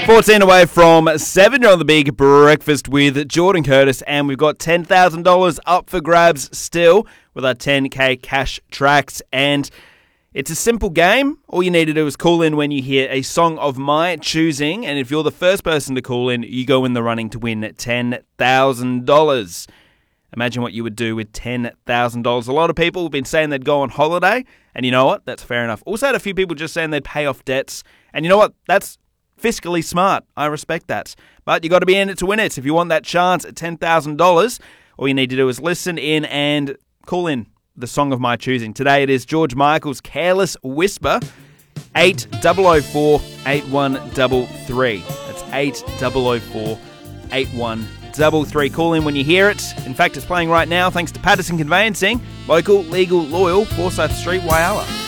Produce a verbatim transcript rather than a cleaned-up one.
fourteen away from seven. You're on the Big Breakfast with Jordan Curtis, and we've got ten thousand dollars up for grabs still with our ten K cash tracks. And it's a simple game. All you need to do is call in when you hear a song of my choosing, and if you're the first person to call in, you go in the running to win ten thousand dollars. Imagine what you would do with ten thousand dollars. A lot of people have been saying they'd go on holiday, and you know what? That's fair enough. Also had a few people just saying they'd pay off debts, and you know what? That's fiscally smart. I respect that. But you got to be in it to win it. If you want that chance at ten thousand dollars, all you need to do is listen in and call in the song of my choosing. Today it is George Michael's Careless Whisper. eight oh oh four, eight one three three. That's eight oh oh four, eight one three three. Call in when you hear it. In fact, it's playing right now thanks to Patterson Conveyancing. Local, legal, loyal, Forsyth Street, Whyalla.